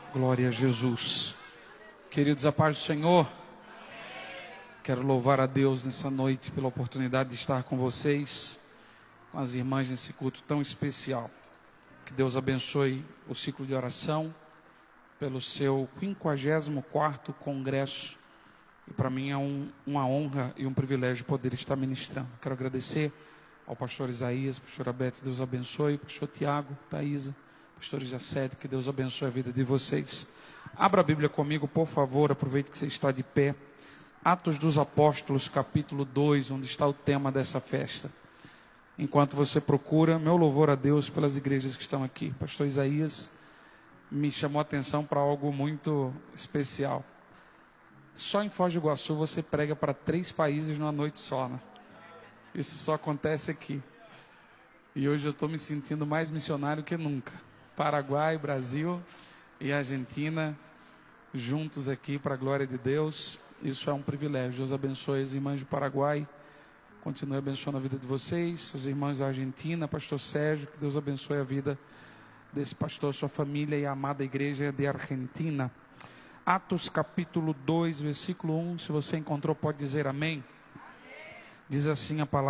Glória a Jesus. Queridos, a paz do Senhor. Quero louvar a Deus nessa noite pela oportunidade de estar com vocês, com as irmãs nesse culto tão especial. Que Deus abençoe o ciclo de oração pelo seu 54º congresso. E para mim é uma honra e um privilégio poder estar ministrando. Quero agradecer ao pastor Isaías, pastora Beth, Deus abençoe, pastor Tiago, Thaisa, pastor Jacete, que Deus abençoe a vida de vocês. Abra a Bíblia comigo, por favor, aproveite que você está de pé. Atos dos Apóstolos, capítulo 2, onde está o tema dessa festa. Enquanto você procura, meu louvor a Deus pelas igrejas que estão aqui. Pastor Isaías me chamou a atenção para algo muito especial. Só em Foz do Iguaçu você prega para 3 países numa noite só, né? Isso só acontece aqui. E hoje eu estou me sentindo mais missionário que nunca. Paraguai, Brasil e Argentina, juntos aqui para a glória de Deus. Isso é um privilégio. Deus abençoe as irmãs do Paraguai. Continue abençoando a vida de vocês. Os irmãos da Argentina, pastor Sérgio, que Deus abençoe a vida desse pastor, sua família e a amada igreja de Argentina. Atos capítulo 2, versículo 1. Se você encontrou, pode dizer amém. Diz assim a palavra.